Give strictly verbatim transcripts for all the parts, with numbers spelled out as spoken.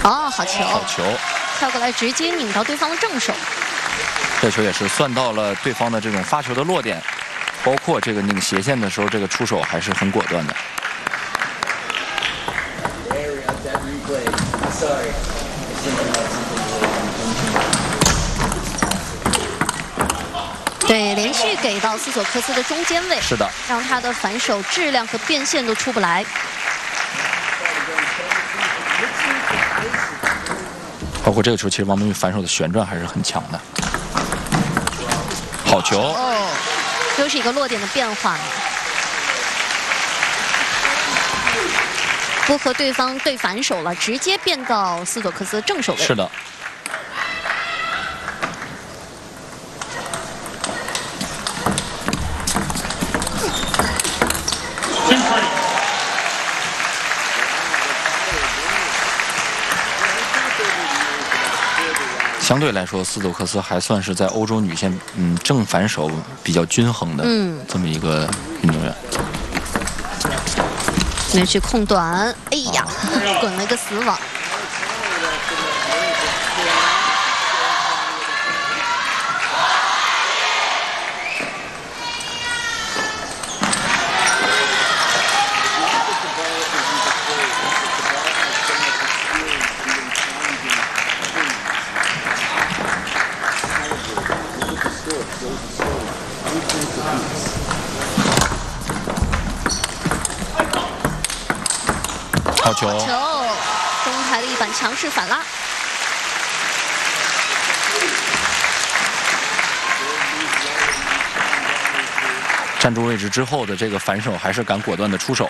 哦，好球！ 好球！ 跳过来直接拧到对方的正手。 这球也是算到了对方的这种发球的落点，包括这个拧斜线的时候，这个出手还是很果断的。 对，连续给到斯索克斯的中间位， 是的， 让他的反手质量和变现都出不来。 包括这个球，其实王梦玉反手的旋转还是很强的。好球！ 哦，又是一个落点的变化。不和对方对反手了，直接变到斯索克斯的正手位。 是的。相对来说，斯索克斯还算是在欧洲女线，嗯，正反手比较均衡的这么一个运动员。 连续控短，哎呀，滚了一个死网。 好球！ 球，中台的一板强势反拉。 站住位置之后的这个反手还是敢果断的出手。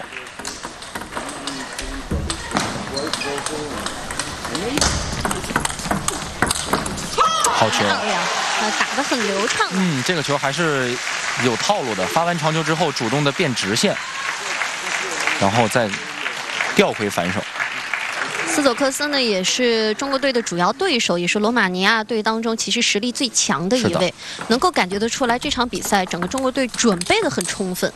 好球！ 漂亮，呃，打得很流畅。 嗯，这个球还是有套路的。发完长球之后，主动的变直线，然后再调回反手。 斯索克斯呢，也是中国队的主要对手，也是罗马尼亚队当中其实实力最强的一位。能够感觉得出来，这场比赛整个中国队准备的很充分。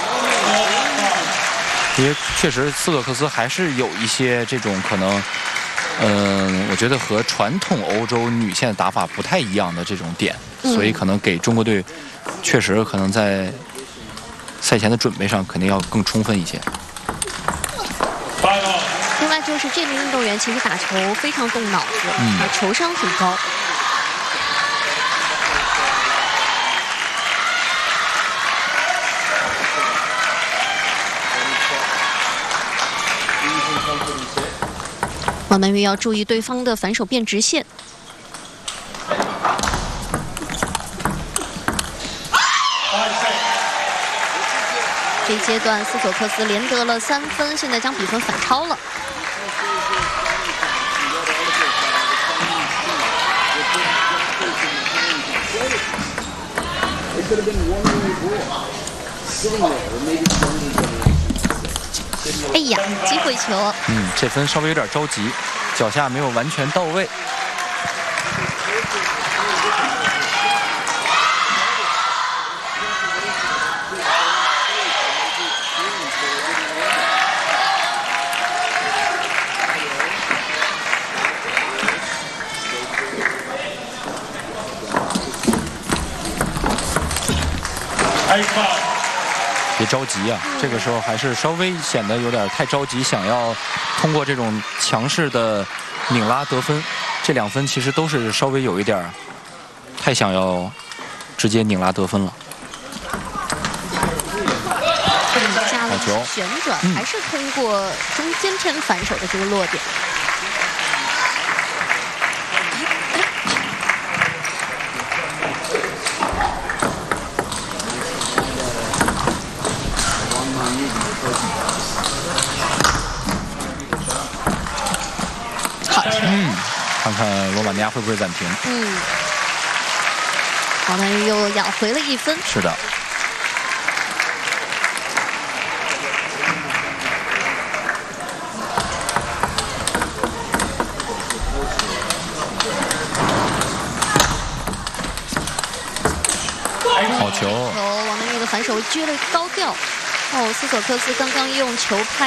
因为确实斯索克斯还是有一些这种可能，嗯、呃，我觉得和传统欧洲女线打法不太一样的这种点， 嗯、 所以可能给中国队确实可能在赛前的准备上肯定要更充分一些。 另外就是这名运动员其实打球非常动脑子，嗯，球商很高。王曼玉要注意对方的反手变直线。这一阶段，斯索克斯连得了三分，现在将比分反超了。哎呀，机会球！ 嗯，这分稍微有点着急，脚下没有完全到位。别着急啊，这个时候还是稍微显得有点太着急，想要通过这种强势的拧拉得分。这两分其实都是稍微有一点太想要直接拧拉得分了。 加了旋转，嗯、还是通过中间偏反手的这个落点。 嗯，看看罗马尼亚会不会暂停。 嗯，王曼玉又咬回了一分。 是的。好球！ 球，王曼玉的反手撅了高调。哦，斯索克斯刚刚用球拍。